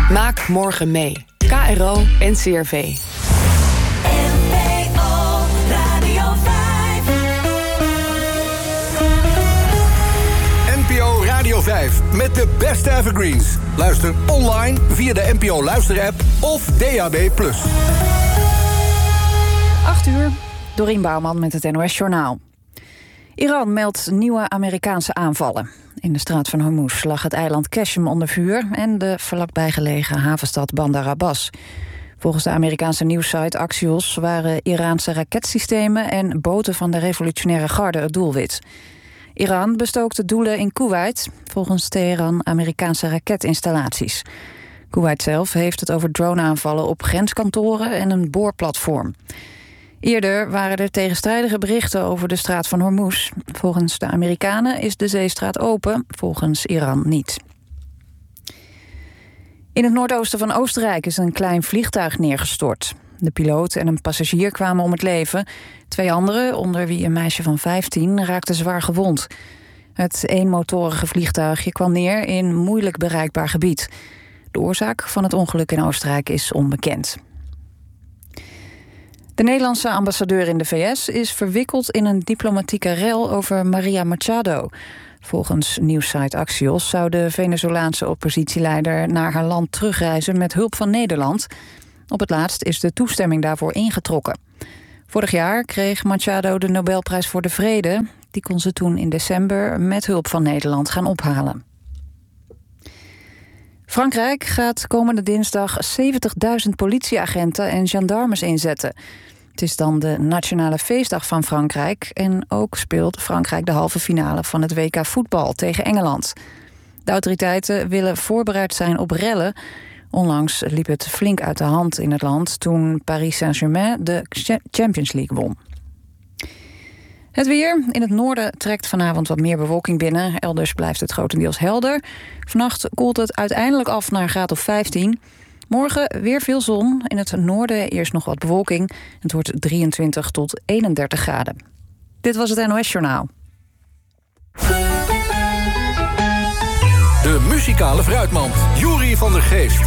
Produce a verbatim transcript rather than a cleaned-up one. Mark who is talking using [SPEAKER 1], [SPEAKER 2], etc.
[SPEAKER 1] Maak morgen mee. K R O en C R V.
[SPEAKER 2] N P O Radio vijf met de beste evergreens. Luister online via de N P O Luister-app of D A B plus.
[SPEAKER 3] acht uur, Dorien Bouwman met het N O S-journaal. Iran meldt nieuwe Amerikaanse aanvallen. In de straat van Hormuz lag het eiland Qashem onder vuur en de vlakbij gelegen havenstad Bandar Abbas. Volgens de Amerikaanse nieuwssite Axios waren Iraanse raketsystemen en boten van de revolutionaire garde het doelwit. Iran bestookte doelen in Kuwait, volgens Teheran Amerikaanse raketinstallaties. Kuwait zelf heeft het over droneaanvallen op grenskantoren en een boorplatform. Eerder waren er tegenstrijdige berichten over de straat van Hormuz. Volgens de Amerikanen is de zeestraat open, volgens Iran niet. In het noordoosten van Oostenrijk is een klein vliegtuig neergestort. De piloot en een passagier kwamen om het leven. Twee anderen, onder wie een meisje van vijftien, raakten zwaar gewond. Het eenmotorige vliegtuigje kwam neer in moeilijk bereikbaar gebied. De oorzaak van het ongeluk in Oostenrijk is onbekend. De Nederlandse ambassadeur in de V S is verwikkeld in een diplomatieke rel over Maria Machado. Volgens nieuwssite Axios zou de Venezolaanse oppositieleider naar haar land terugreizen met hulp van Nederland. Op het laatst is de toestemming daarvoor ingetrokken. Vorig jaar kreeg Machado de Nobelprijs voor de Vrede. Die kon ze toen in december met hulp van Nederland gaan ophalen. Frankrijk gaat komende dinsdag zeventigduizend politieagenten en gendarmes inzetten. Het is dan de nationale feestdag van Frankrijk en ook speelt Frankrijk de halve finale van het W K voetbal tegen Engeland. De autoriteiten willen voorbereid zijn op rellen. Onlangs liep het flink uit de hand in het land toen Paris Saint-Germain de Champions League won. Het weer. In het noorden trekt vanavond wat meer bewolking binnen. Elders blijft het grotendeels helder. Vannacht koelt het uiteindelijk af naar een graad of vijftien. Morgen weer veel zon. In het noorden eerst nog wat bewolking. Het wordt drieëntwintig tot eenendertig graden. Dit was het N O S-journaal.
[SPEAKER 2] De muzikale fruitmand. Juri van der Geest.